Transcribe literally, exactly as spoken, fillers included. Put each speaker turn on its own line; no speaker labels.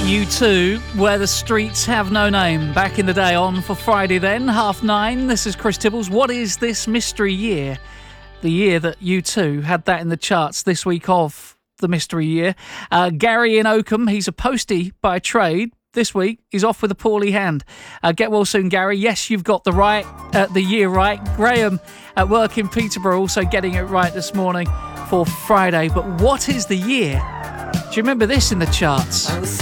U two, Where the Streets Have No Name. Back in the day on for Friday then, half nine. This is Chris Tibbles. What is this mystery year? The year that U two had that in the charts this week of the mystery year. Uh, Gary in Oakham, he's a postie by trade. This week, he's off with a poorly hand. Uh, get well soon, Gary. Yes, you've got the right, uh, the year right. Graham at work in Peterborough also getting it right this morning for Friday. But what is the year? Do you remember this in the charts?